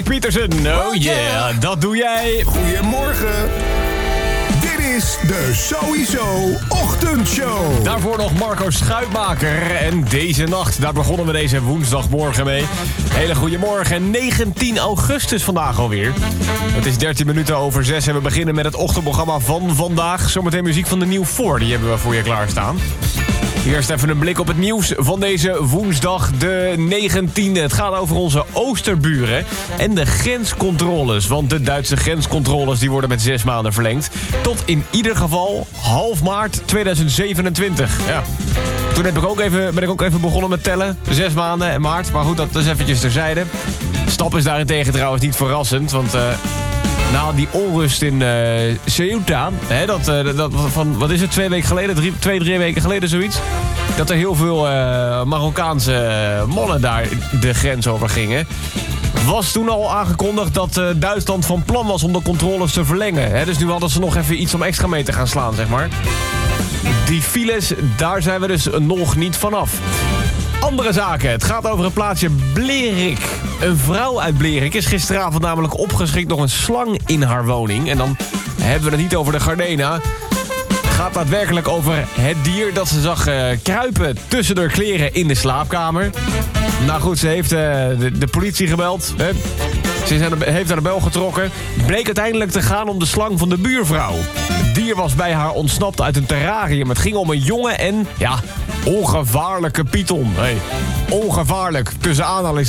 Peterson. Oh yeah, dat doe jij. Goedemorgen. Dit is de Sowieso Ochtendshow. Daarvoor nog Marco Schuitmaker. En deze nacht, daar begonnen we deze woensdagmorgen mee. Hele goede morgen. 19 augustus vandaag alweer. Het is 13 minuten over 6 en we beginnen met het ochtendprogramma van vandaag. Zometeen muziek van de Nieuw 4, die hebben we voor je klaarstaan. Eerst even een blik op het nieuws van deze woensdag de 19e. Het gaat over onze oosterburen en de grenscontroles. Want de Duitse grenscontroles die worden met 6 maanden verlengd. Tot in ieder geval half maart 2027. Ja. Toen ben ik ook even begonnen met tellen. 6 maanden en maart. Maar goed, dat is eventjes terzijde. Stap is daarentegen trouwens niet verrassend. Want na die onrust in Ceuta, hè, dat van, wat is het, 2 weken geleden, 3 weken geleden zoiets, dat er heel veel Marokkaanse mannen daar de grens over gingen, was toen al aangekondigd dat Duitsland van plan was om de controles te verlengen. Hè, dus nu hadden ze nog even iets om extra mee te gaan slaan, zeg maar. Die files, daar zijn we dus nog niet vanaf. Andere zaken. Het gaat over het plaatsje Blerik. Een vrouw uit Blerik is gisteravond namelijk opgeschrikt door een slang in haar woning. En dan hebben we het niet over de Gardena. Het gaat daadwerkelijk over het dier dat ze zag kruipen tussen haar kleren in de slaapkamer. Nou goed, ze heeft de politie gebeld. Hè. Ze heeft aan de bel getrokken. Bleek uiteindelijk te gaan om de slang van de buurvrouw. Het dier was bij haar ontsnapt uit een terrarium. Het ging om een jonge en, ja, ongevaarlijke python. Hey, ongevaarlijk, tussen aanhalingstekens.